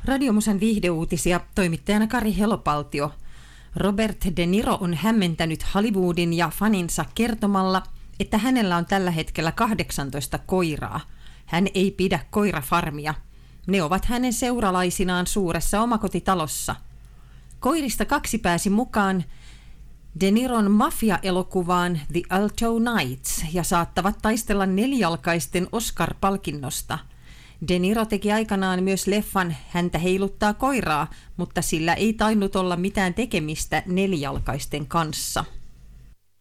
Radiomusan viihdeuutisia toimittajana Kari Helopaltio. Robert De Niro on hämmentänyt Hollywoodin ja faninsa kertomalla, että hänellä on tällä hetkellä 18 koiraa. Hän ei pidä koirafarmia. Ne ovat hänen seuralaisinaan suuressa omakotitalossa. Koirista 2 pääsi mukaan De Niron mafia-elokuvaan The Alto Knights ja saattavat taistella 4-jalkaisten Oscar-palkinnosta. De Niro teki aikanaan myös leffan Häntä heiluttaa koiraa, mutta sillä ei tainnut olla mitään tekemistä 4-jalkaisten kanssa.